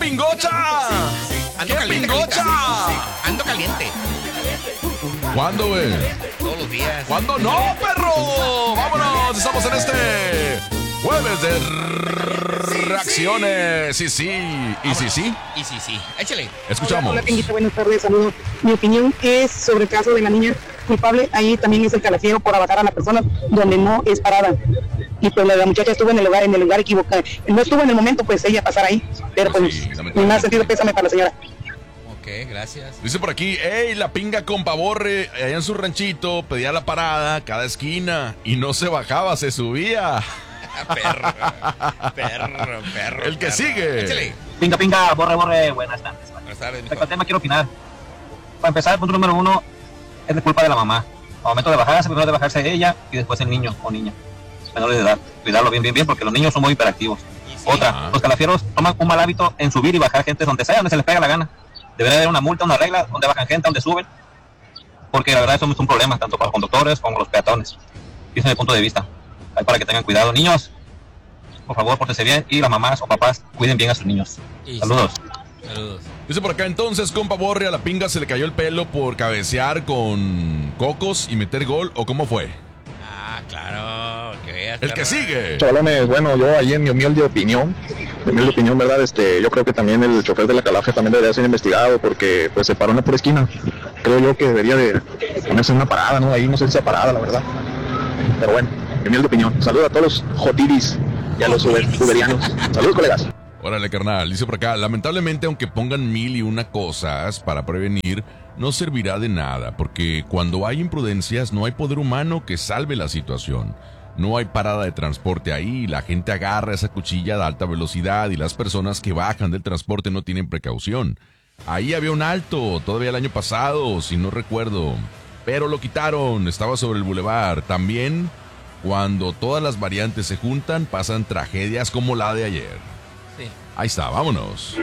pingocha! Ando ¡Qué caliente, pingocha! Carlita. Ando caliente. ¿Cuándo, güey? Todos los días. ¿Cuándo no, perro? ¡Vámonos! Estamos en este jueves de reacciones. Sí, sí. ¿Y sí, sí? Y sí. Échale. Escuchamos. Hola, Pinguita, buenas tardes, saludos. Mi opinión es sobre el caso de la niña culpable. Ahí también es el calafiero por abajar a la persona donde no es parada. Y pues la muchacha estuvo en el lugar equivocado. No estuvo en el momento, pues ella pasar ahí. Pero pues, Sí, ni más sentido pésame para la señora. Ok, gracias. Dice por aquí, la pinga con Pavorre, allá en su ranchito, pedía la parada cada esquina y no se bajaba, se subía. Perro. El que sigue. Échale. Pinga, borre, buenas tardes. Buenas tardes, Respecto al tema, quiero opinar. Para empezar, el punto número 1 es de culpa de la mamá. Al momento de bajarse, primero de bajarse ella y después el niño o niña menores de edad. Cuidarlo bien, porque los niños son muy hiperactivos. Sí. Otra, los calafieros toman un mal hábito en subir y bajar gente donde sea, donde se les pega la gana. Debería haber una multa, una regla, donde bajan gente, donde suben. Porque la verdad eso es un problema, tanto para los conductores como los peatones. Y ese es mi punto de vista. Ahí para que tengan cuidado. Niños, por favor, pórtense bien y las mamás o papás cuiden bien a sus niños. Y Saludos. Saludos. Dice por acá, entonces, compa Borre, a la pinga se le cayó el pelo por cabecear con cocos y meter gol, ¿o cómo fue? Ah, claro. Que veas, El que perro. sigue. Chavalones, bueno, yo ahí en mi humilde opinión, ¿verdad? Yo creo que también el chofer de la Calafia también debería ser investigado porque pues se paró en la pura esquina. Creo yo que debería de ponerse una parada, ¿no? Ahí no sé si sea parada, la verdad. Pero bueno, mi humilde opinión. Saludos a todos los jotiris y a los uberianos. Saludos, colegas. Órale, carnal, dice por acá, lamentablemente aunque pongan 1001 cosas para prevenir, no servirá de nada, porque cuando hay imprudencias no hay poder humano que salve la situación. No hay parada de transporte ahí, la gente agarra esa cuchilla de alta velocidad y las personas que bajan del transporte no tienen precaución. Ahí había un alto, todavía el año pasado, si no recuerdo, pero lo quitaron, estaba sobre el bulevar. También, cuando todas las variantes se juntan, pasan tragedias como la de ayer. Sí. Ahí está, vámonos.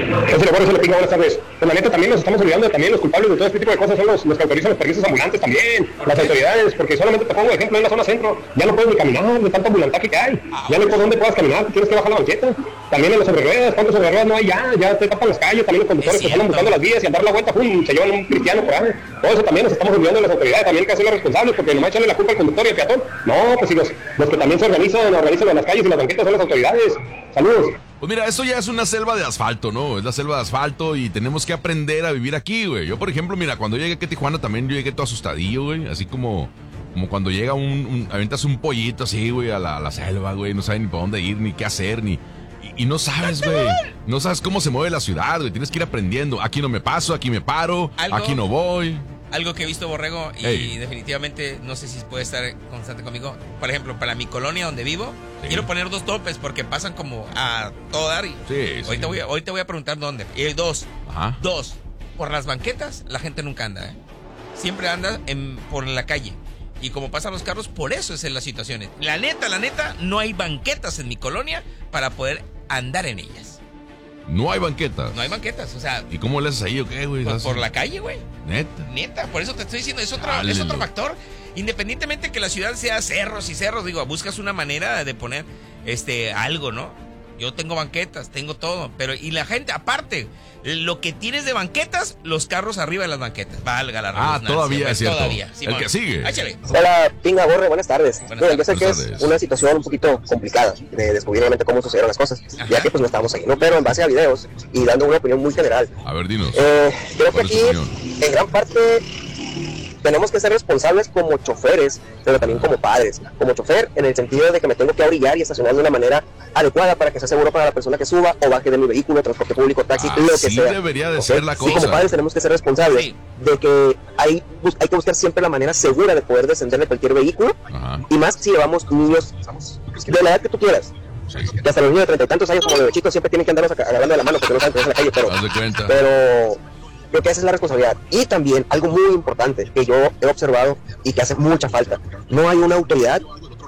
Buenas tardes. Pues la neta también nos estamos olvidando, también los culpables de todo este tipo de cosas son los que autorizan los permisos ambulantes también, las autoridades, porque solamente te pongo ejemplo en la zona centro, ya no puedes ni caminar de tanto ambulantaje que hay, ya no hay por dónde puedas caminar, tienes que bajar la banqueta. También en las sobreruedas, ¿cuántas sobreruedas no hay ya te tapan las calles, también los conductores que andan buscando las vías y al dar la vuelta, ¡pum!, se llevan un cristiano por ahí. Todo eso también nos estamos olvidando de las autoridades, también hay que hacerlo responsables, porque nomás echarle la culpa al conductor y al peatón. No, pues si los que también se organizan en las calles y las banquetas son las autoridades. Saludos. Pues mira, esto ya es una selva de asfalto, ¿no? Es la selva de asfalto y tenemos que aprender a vivir aquí, güey. Yo, por ejemplo, mira, cuando llegué aquí a Tijuana también yo llegué todo asustadillo, güey. Así como cuando llega aventas un pollito así, güey, a la selva, güey. No sabes ni para dónde ir, ni qué hacer, y no sabes, güey. No sabes cómo se mueve la ciudad, güey. Tienes que ir aprendiendo. Aquí no me paso, aquí me paro, aquí no voy. Algo que he visto, Borrego, y Ey. definitivamente no sé si puede estar constante conmigo. Por ejemplo, para mi colonia donde vivo, quiero poner 2 topes porque pasan como a todo dar. Sí. Ahorita voy a preguntar dónde. Y hay 2. Ajá. 2. Por las banquetas, la gente nunca anda, ¿eh? Siempre anda por la calle. Y como pasan los carros, por eso es en las situaciones. La neta, no hay banquetas en mi colonia para poder andar en ellas. No hay banquetas. No hay banquetas, o sea, ¿Y cómo le haces ahí o qué, güey? por la calle, güey. Neta. Por eso te estoy diciendo, es otro Dale. factor. Independientemente que la ciudad sea cerros y cerros, digo, buscas una manera de poner algo, ¿no? Yo tengo banquetas, tengo todo, pero y la gente, aparte, lo que tienes de banquetas, los carros arriba de las banquetas. Valga la redundancia. Todavía es cierto. Todavía. El que sigue. Échale. Hola, Pinga Borre, buenas tardes. Buenas Bueno, yo sé tardes. que Buenas es tardes. una situación un poquito complicada de descubrir realmente cómo sucedieron las cosas, Ajá. ya que pues no estábamos ahí, ¿no? Pero en base a videos y dando una opinión muy general, A ver, dinos. creo que ¿Cuál es aquí, tu opinión? en gran parte, tenemos que ser responsables como choferes, pero también como padres. Como chofer, en el sentido de que me tengo que orillar y estacionar de una manera adecuada para que sea seguro para la persona que suba o baje de mi vehículo, transporte público, taxi, lo que Así sea. debería de ¿Ok? ser la Sí, como cosa. padres tenemos que ser responsables Sí. de que hay que buscar siempre la manera segura de poder descender de cualquier vehículo, Ajá. y más si llevamos niños de la edad que tú quieras. Sí. Que hasta los niños de 30 y tantos años, como de chicos, siempre tienen que andarlos agarrando de la mano porque no saben que es en la calle, Haz de cuenta. pero creo que esa es la responsabilidad. Y también algo muy importante que yo he observado y que hace mucha falta: no hay una autoridad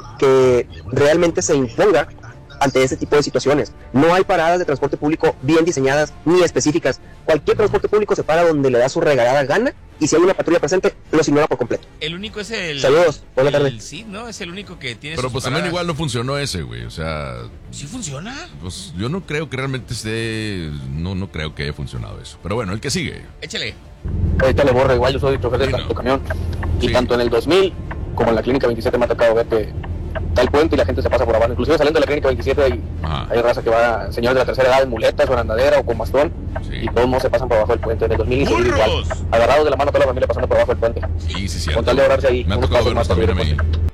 que realmente se imponga ante este tipo de situaciones. No hay paradas de transporte público bien diseñadas ni específicas. Cualquier transporte público se para donde le da su regalada gana y si hay una patrulla presente, los ignora por completo. El único es el... Saludos, buena tarde. El CID, ¿no? Es el único que tiene Pero sus pues también paradas. igual no funcionó ese, güey. O sea, ¿Sí funciona? pues yo no creo que realmente esté... No creo que haya funcionado eso. Pero bueno, el que sigue. Échale. Échale borra, igual yo soy chofer Sí, de no. camión. Y Sí. tanto en el 2000 como en la clínica 27 me ha tocado ver que está el puente y la gente se pasa por abajo. Inclusive saliendo de la clínica 27 Ajá. hay raza que va, señores de la tercera edad en muletas o en andadera o con bastón, Sí. y todos no se pasan por abajo del puente. En el 2000 igual, ¡Burros! agarrados de la mano toda la familia pasando por abajo del puente. Sí, sí, Con cierto. tal de ahorrarse ahí Me ha unos tocado pasos verlos más también a para mí.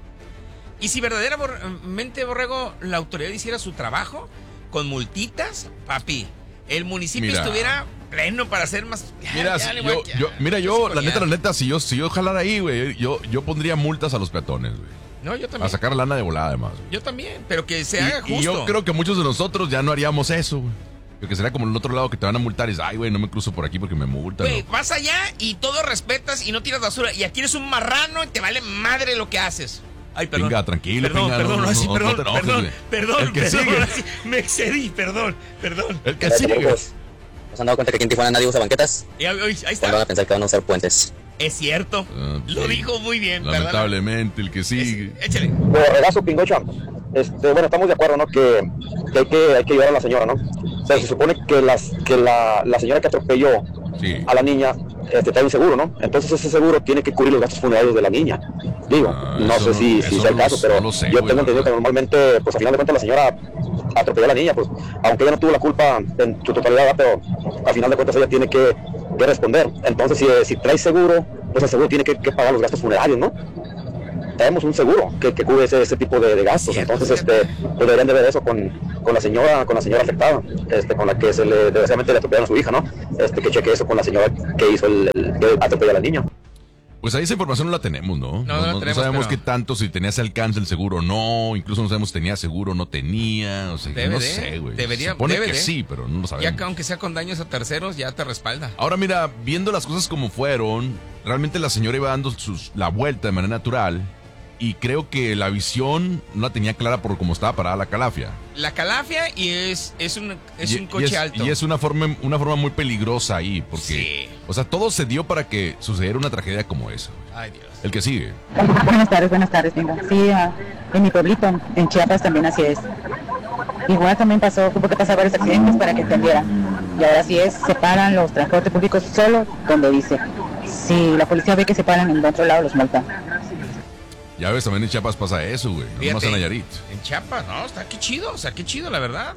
Y si verdaderamente, Borrego, la autoridad hiciera su trabajo con multitas, papi, el municipio Mira. estuviera pleno para hacer más... Mira, Ya, si le voy a- yo, la ya. neta, si yo jalara ahí, güey, yo pondría multas a los peatones, güey. No, yo A también. sacar lana de volada, además. Güey. Yo también, pero que se haga Y justo. yo creo que muchos de nosotros ya no haríamos eso, güey. Porque sería como el otro lado que te van a multar y es, ay, güey, no me cruzo por aquí porque me multan. Güey, ¿no? vas allá y todo respetas y no tiras basura. Y aquí eres un marrano y te vale madre lo que haces. Ay, perdón. Pinga, tranquilo, Perdón, pinga, perdón, no, ahora sí, no, perdón, no te enojes, perdón, güey. perdón, El que perdón, sigue. ahora sí, me excedí, perdón. El que sigue. ¿Nos han dado cuenta que aquí en Tijuana nadie usa banquetas? Y ahí ¿Cuándo van está. a pensar que van a usar puentes? Es cierto. Ah, Lo sí. dijo muy bien, ¿verdad? Lamentablemente, el que sigue. Échale. Regazo, Pingocha. Bueno, estamos de acuerdo, ¿no? Que hay que ayudar a la señora, ¿no? O sea, se supone que la señora que atropelló Sí. a la niña trae un seguro, ¿no? Entonces ese seguro tiene que cubrir los gastos funerarios de la niña. Digo, no eso sé si eso sea el no caso, lo- pero no lo sé, yo güey, tengo entendido la que normalmente, pues al final de cuentas la señora atropelló a la niña, pues aunque ella no tuvo la culpa en su totalidad, pero al final de cuentas ella tiene que responder. Entonces si trae seguro, pues el seguro tiene que pagar los gastos funerarios, ¿no? Tenemos un seguro que cubre ese tipo de gastos. Cierto, Entonces cierto. pues deberían de ver eso con la señora afectada, con la que desgraciadamente le atropellaron a su hija, ¿no? Que cheque eso con la señora que hizo que atropelló a la niña. Pues ahí esa información no la tenemos, ¿no? No la tenemos, sabemos pero- qué tanto, si tenía ese alcance el seguro o no. Incluso no sabemos si tenía seguro o no tenía. O sea, Debe no de, sé, güey. debería- Se supone debe que de. sí, pero no lo Ya sabemos. que aunque sea con daños a terceros, ya te respalda. Ahora mira, viendo las cosas como fueron, realmente la señora iba dando la vuelta de manera natural y creo que la visión no la tenía clara por cómo estaba parada la calafia. La calafia y es un Y- coche y es, alto. Y es una forma muy peligrosa ahí, porque, Sí. o sea, todo se dio para que sucediera una tragedia como esa. Ay, Dios. El que sigue. Buenas tardes, venga. Sí, en mi pueblito, en Chiapas también así es. Igual también tuvo que pasar varios accidentes para que entendieran. Y ahora sí es, separan los transportes públicos solo donde dice. Si la policía ve que se paran en el otro lado, los multan. Ya ves, también en Chiapas pasa eso, güey. No más Fíjate, en Nayarit. En Chiapas, no, está qué chido, o sea, qué chido, la verdad.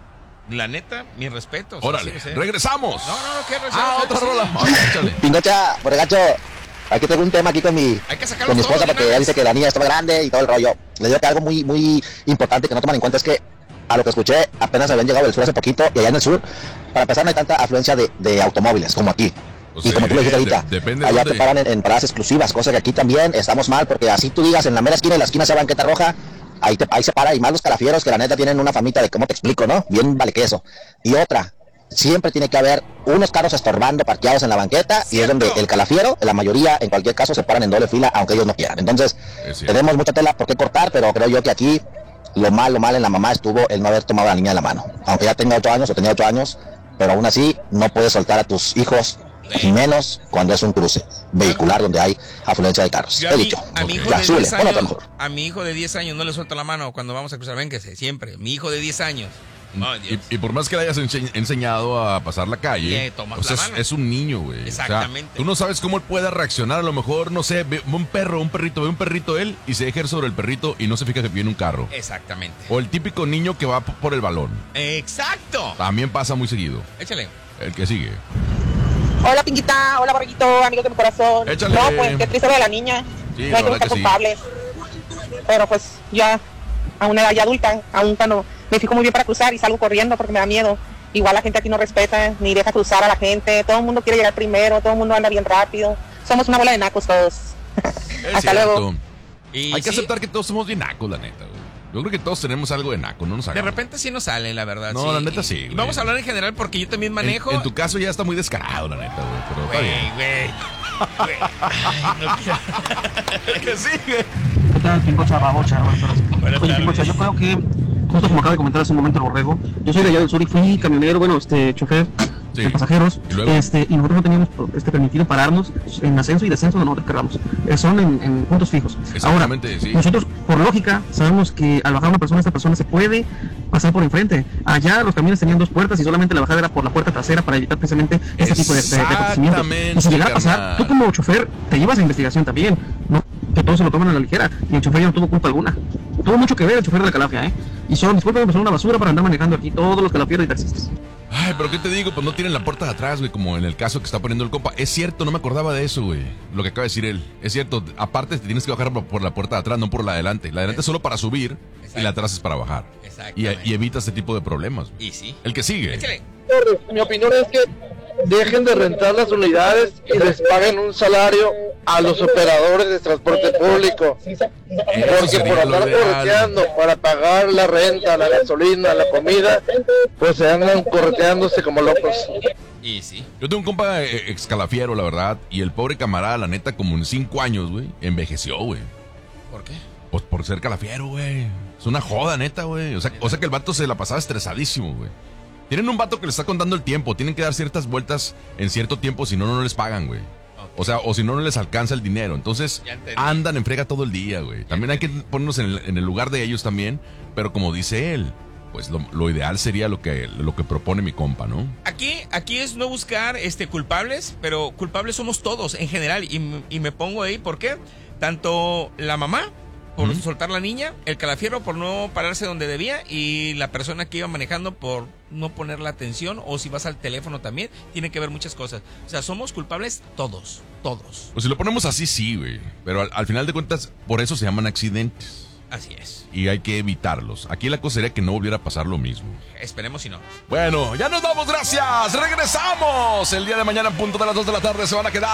La neta, mi respeto. o sea, Órale, sí, o sea. regresamos. No, ¿qué Ah, otra sí. rola. Ay, échale. Pingocha, Borregacho, aquí tengo un tema aquí con mi Hay que sacarlos con mi todos esposa de porque una ella vez. dice que la niña estaba grande y todo el rollo. Le digo que algo muy, muy importante que no toman en cuenta es que a lo que escuché apenas habían llegado del sur hace poquito y allá en el sur, para empezar no hay tanta afluencia de automóviles como aquí. Pues Y como tú lo dijiste ahorita, depende de allá dónde. te paran en paradas exclusivas, cosa que aquí también estamos mal, porque así tú digas en la mera esquina y la esquina sea banqueta roja, ahí se para, y más los calafieros que la neta tienen una famita de cómo te explico, ¿no? Bien vale que eso. Y otra, siempre tiene que haber unos carros estorbando parqueados en la banqueta y es Cierto. donde el calafiero, la mayoría en cualquier caso se paran en doble fila aunque ellos no quieran. Entonces Es cierto. tenemos mucha tela por qué cortar, pero creo yo que aquí lo mal en la mamá estuvo el no haber tomado a la niña de la mano. Aunque ya tenga 8 años o tenía 8 años, pero aún así no puedes soltar a tus hijos, y menos cuando es un cruce vehicular donde hay afluencia de carros. Yo He dicho. a mi hijo Ya, de súbele, 10 ponlo a lo años, mejor. a mi hijo de 10 años no le suelto la mano cuando vamos a cruzar, véngase, siempre. Mi hijo de 10 años. Ay, Dios. Y por más que le hayas enseñado a pasar la calle, tomas pues la es, mano. es un niño, güey. Exactamente. O sea, tú no sabes cómo él pueda reaccionar. A lo mejor, no sé, ve un perrito él y se deja ir sobre el perrito y no se fija que viene un carro. Exactamente. O el típico niño que va por el balón. Exacto. También pasa muy seguido. Échale. El que sigue. Hola, Pinguita. Hola, Borreguito, amigos de mi corazón. Échale. No, pues qué triste lo de la niña. Sí, No hay la que verdad buscar que sí. culpables. Pero pues ya a una edad ya adulta, aún cuando me fijo muy bien para cruzar y salgo corriendo porque me da miedo. Igual la gente aquí no respeta ni deja cruzar a la gente. Todo el mundo quiere llegar primero, todo el mundo anda bien rápido. Somos una bola de nacos todos. Es Hasta cierto. luego. Y Hay que sí, aceptar que todos somos bien nacos, la neta, güey. Yo creo que todos tenemos algo de naco, no nos de hagamos. repente sí nos sale, la verdad. No, sí. la neta sí, Y güey. vamos a hablar en general porque yo también manejo. En tu caso ya está muy descarado, la neta, güey. Pero está bien. Güey. Ay, no quiero- El que sigue. ¿Qué tal, Pingocha, Babocha? Buenas Oye, Pingocha, tardes. yo creo que, justo como acaba de comentar hace un momento el Borrego, yo soy de allá del sur y fui camionero, chofer, de pasajeros, ¿Y luego? y nosotros no teníamos permitido pararnos en ascenso y descenso donde nosotros queramos. Son en puntos fijos. Ahora, Sí. nosotros, por lógica, sabemos que al bajar una persona, esta persona se puede pasar por enfrente. Allá los camiones tenían 2 puertas y solamente la bajada era por la puerta trasera para evitar precisamente este tipo de acontecimientos. Y si llegara a pasar, tú como chofer te llevas a investigación también, no que todos se lo toman a la ligera, y el chofer ya no tuvo culpa alguna. Tuvo mucho que ver el chofer de la Calafia, y disculpen, son una basura para andar manejando aquí todos los calafieros y taxistas. Ay, pero ¿qué te digo? Pues no tienen la puerta de atrás, güey, como en el caso que está poniendo el compa. Es cierto, no me acordaba de eso, güey. Lo que acaba de decir él. Es cierto, aparte te tienes que bajar por la puerta de atrás, no por la de adelante. La de adelante es solo para subir. Exacto. Y la de atrás es para bajar. Y evita este tipo de problemas. Y sí. El que sigue. Échale. Mi opinión es que dejen de rentar las unidades y les paguen un salario a los operadores de transporte público, porque por andar correteando para pagar la renta, la gasolina, la comida, pues se andan correteándose como locos. Y sí. Yo tengo un compa excalafiero, la verdad, y el pobre camarada, la neta, como en 5 años, güey, envejeció, güey. ¿Por qué? Pues por ser calafiero, güey. Es una joda, neta, güey. O sea que el vato se la pasaba estresadísimo, güey. Tienen un vato que les está contando el tiempo. Tienen que dar ciertas vueltas en cierto tiempo, si no, no les pagan, güey. Okay. O sea, o si no, no les alcanza el dinero. Entonces, andan en frega todo el día, güey. También hay que ponernos en el lugar de ellos también. Pero como dice él, pues lo ideal sería lo que propone mi compa, ¿no? Aquí es no buscar culpables, pero culpables somos todos en general. Y me pongo ahí, ¿por qué? Tanto la mamá por soltar la niña, el calafiero por no pararse donde debía y la persona que iba manejando por no poner la atención, o si vas al teléfono también, tiene que ver muchas cosas. O sea, somos culpables todos. Pues si lo ponemos así, sí, güey. Pero al final de cuentas, por eso se llaman accidentes. Así es. Y hay que evitarlos. Aquí la cosa sería que no volviera a pasar lo mismo. Esperemos si no. Bueno, ya nos vamos, gracias. Regresamos. El día de mañana en punto de las 2 de la tarde se van a quedar